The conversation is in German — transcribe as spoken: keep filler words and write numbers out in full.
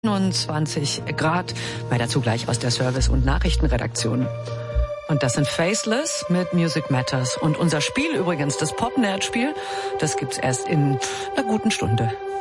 einundzwanzig Grad, bei dazu gleich aus der Service- und Nachrichtenredaktion. Und das sind Faceless mit Music Matters. Und unser Spiel übrigens, das Pop-Nerd-Spiel, das gibt's erst in einer guten Stunde.